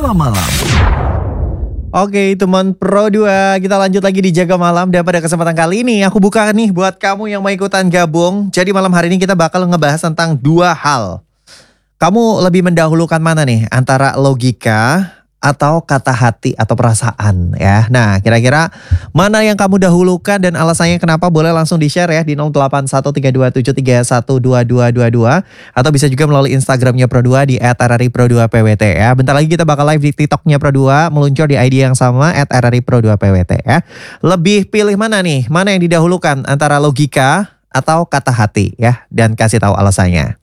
malam-malam. Oke teman Pro 2, kita lanjut lagi di Jaga Malam. Dan pada kesempatan kali ini aku buka nih buat kamu yang mau ikutan gabung. Jadi malam hari ini kita bakal ngebahas tentang dua hal. Kamu lebih mendahulukan mana nih? Antara logika atau kata hati atau perasaan ya. Nah kira-kira mana yang kamu dahulukan dan alasannya kenapa, boleh langsung di-share ya di 081327312222. Atau bisa juga melalui Instagramnya Pro2 di @rripro2pwt ya. Bentar lagi kita bakal live di TikToknya Pro2, meluncur di ID yang sama @rripro2pwt ya. Lebih pilih mana nih? Mana yang didahulukan antara logika atau kata hati ya? Dan kasih tahu alasannya.